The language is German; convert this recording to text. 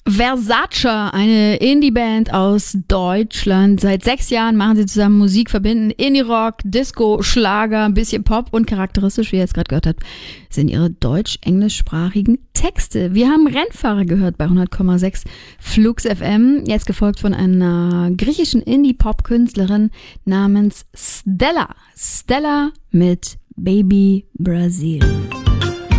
Versace, eine Indie-Band aus Deutschland. Seit 6 Jahren machen sie zusammen Musik, verbinden Indie-Rock, Disco, Schlager, ein bisschen Pop und charakteristisch, wie ihr jetzt gerade gehört habt, sind ihre deutsch-englischsprachigen Texte. Wir haben Rennfahrer gehört bei 100,6 Flux FM, jetzt gefolgt von einer griechischen Indie-Pop-Künstlerin namens Stella. Stella mit Baby Brazil.